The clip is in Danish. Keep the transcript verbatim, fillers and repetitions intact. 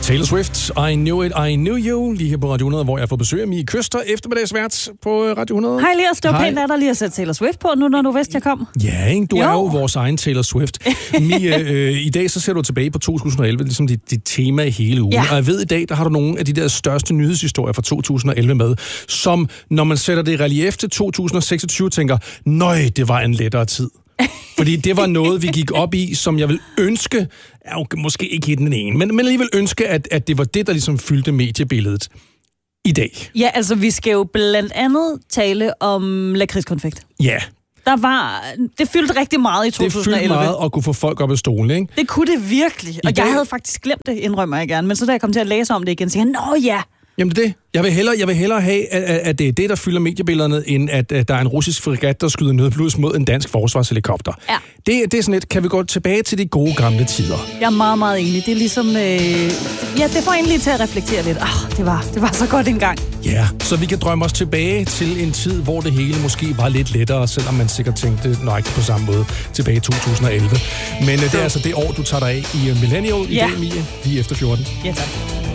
Taylor Swift, I Knew It, I Knew You, lige her på Radio hundrede, hvor jeg får besøg af Mie Køster, eftermiddagsvært på Radio hundrede. Hej Elias, det var pænt af dig lige at sætte Taylor Swift på, nu når du vidste, jeg kom. Ja, ikke? Du jo. er jo vores egen Taylor Swift. Mie, øh, i dag så ser du tilbage på to tusind og elleve, ligesom dit, dit tema i hele ugen. Ja. Og jeg ved, i dag, der har du nogle af de der største nyhedshistorier fra to tusind og elleve med, som når man sætter det i relief til to tusind og seksogtyve, tænker, nøj, det var en lettere tid. Fordi det var noget, vi gik op i, som jeg vil ønske, ja, måske ikke i den ene, men, men alligevel ønske, at, at det var det, der ligesom fyldte mediebilledet i dag. Ja, altså vi skal jo blandt andet tale om lakridskonfekt. Ja. Der var, det fyldte rigtig meget i to tusind og elleve. Det fyldte meget at kunne få folk op af stolen, ikke? Det kunne det virkelig. Og I jeg dag... havde faktisk glemt det, indrømmer jeg gerne. Men så da jeg kom til at læse om det igen, så jeg, nå ja. Jamen det er det. Jeg vil hellere, jeg vil hellere have, at, at det er det, der fylder mediebillederne, end at, at der er en russisk fregat, der skyder nødblus mod en dansk forsvarshelikopter. Ja. Det, det er sådan lidt, kan vi gå tilbage til de gode gamle tider? Jeg er meget, meget enig. Det er ligesom, øh... ja, det får egentlig til at reflektere lidt. Ah, det var, det var så godt engang. Ja, så vi kan drømme os tilbage til en tid, hvor det hele måske var lidt lettere, selvom man sikkert tænkte nøjagtigt på samme måde tilbage i to tusind og elleve. Men øh, det er altså det år, du tager dig af i Millennial i ja. dag, Mie, lige efter fjorten. Ja, tak.